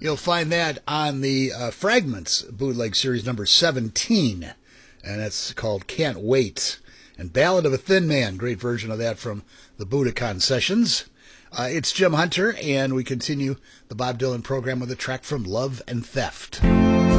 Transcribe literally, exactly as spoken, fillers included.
You'll find that on the uh, Fragments bootleg series number seventeen, and it's called Can't Wait. And Ballad of a Thin Man, great version of that from the Budokan Sessions. Uh, it's Jim Hunter, and we continue the Bob Dylan program with a track from Love and Theft.